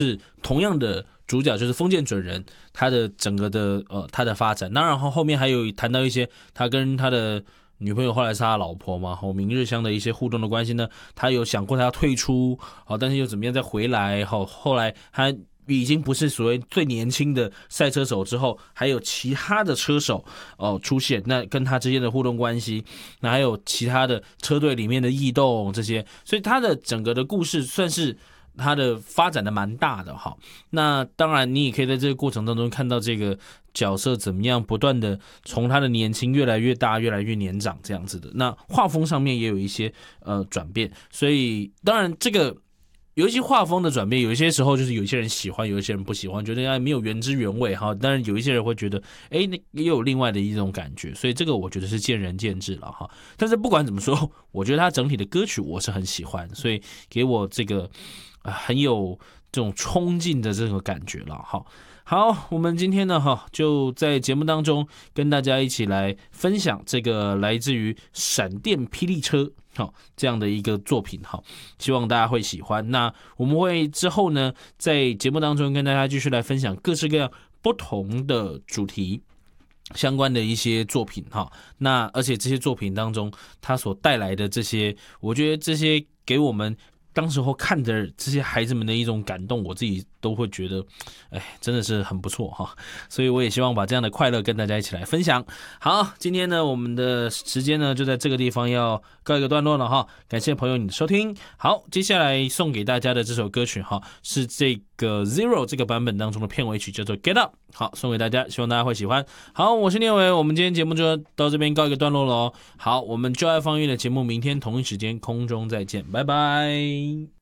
同样的主角就是丰建准人，他的整个的他的发展，当然后面还有谈到一些他跟他的女朋友后来是他老婆嘛，明日香的一些互动的关系呢，他有想过他要退出，但是又怎么样再回来，后来他已经不是所谓最年轻的赛车手之后，还有其他的车手出现，那跟他之间的互动关系，那还有其他的车队里面的异动这些，所以他的整个的故事算是他的发展的蛮大的哈。那当然你也可以在这个过程当中看到这个角色怎么样不断的从他的年轻越来越大越来越年长这样子的，那画风上面也有一些转变，所以当然这个有一些画风的转变，有一些时候就是有一些人喜欢，有一些人不喜欢，觉得没有原汁原味哈。当然有一些人会觉得，那也有另外的一种感觉，所以这个我觉得是见仁见智了哈。但是不管怎么说，我觉得他整体的歌曲我是很喜欢，所以给我这个很有这种冲劲的这个感觉了哈。好，我们今天呢就在节目当中跟大家一起来分享这个来自于闪电霹雳车这样的一个作品，希望大家会喜欢。那我们会之后呢在节目当中跟大家继续来分享各式各样不同的主题相关的一些作品那而且这些作品当中它所带来的这些，我觉得这些给我们当时候看着这些孩子们的一种感动，我自己都会觉得真的是很不错哈。所以我也希望把这样的快乐跟大家一起来分享。好，今天呢我们的时间呢就在这个地方要告一个段落了哈，感谢朋友你的收听。好，接下来送给大家的这首歌曲是这个 Zero 这个版本当中的片尾曲，叫做 Get Up。 好，送给大家，希望大家会喜欢。好，我是聂伟，我们今天节目就到这边告一个段落了。好，我们就爱放音乐的节目明天同一时间空中再见，拜拜。